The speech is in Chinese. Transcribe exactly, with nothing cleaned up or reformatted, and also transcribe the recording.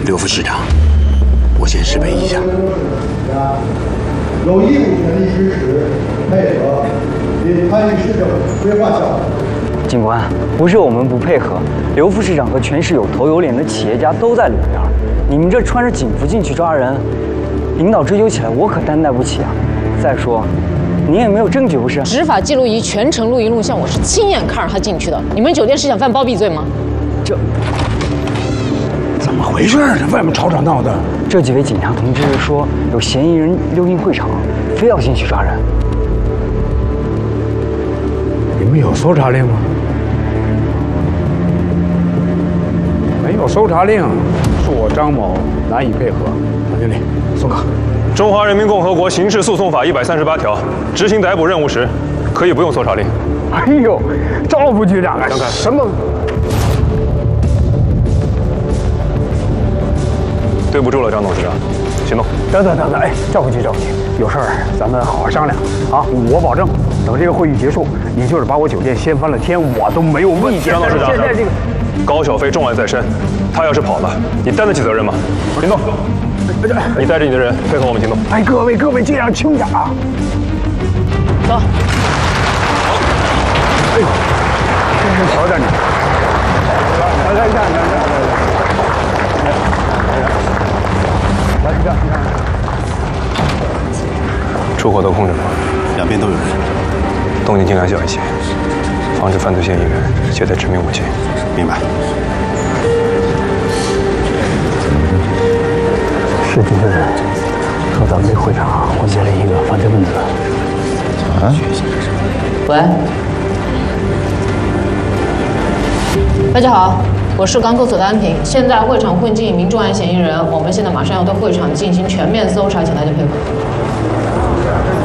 刘副市长，我先示威一下。 有义务全力支持、配合并参与市政规划项目。 警官，不是我们不配合，刘副市长和全市有头有脸的企业家都在里边。你们这穿着警服进去抓人，领导追究起来，我可担待不起啊！再说，您也没有证据，不是？ 执法记录仪全程录音录像，我是亲眼看着他进去的。你们酒店是想犯包庇罪吗？ 这怎么回事呢？外面吵吵闹的。 这几位警察同志说有嫌疑人溜进会场，非要进去抓人。 你们有搜查令吗？没有搜查令，恕我张某难以配合。王经理，宋哥。 中华人民共和国刑事诉讼法一百三十八条，执行逮捕任务时，可以不用搜查令。 哎呦，赵副局长啊，什么？ 对不住了，张董事长，行动。 等等等等，哎，赵副局长，有事儿咱们好好商量啊！我保证，等这个会议结束，你就是把我酒店掀翻了天，我都没有意见。 张董事长， 现在这个高小飞重案在身，他要是跑了，你担得起责任吗？行动！你带着你的人配合我们行动。 哎，各位各位，这样轻点啊！ 走。 哎呦，身上小点你。来来，你看，你看，来来来。来，你看，你看。 出口都控制吗？ 两边都有人。 动静尽量小一些，防止犯罪嫌疑人携带致命武器。 明白。 是敌的人说咱们这会场关进了一个犯罪分子。 啊？ 喂。大家好。我是港口所的安平，现在会场混进一名重案嫌疑人，我们现在马上要对会场进行全面搜查，请大家配合。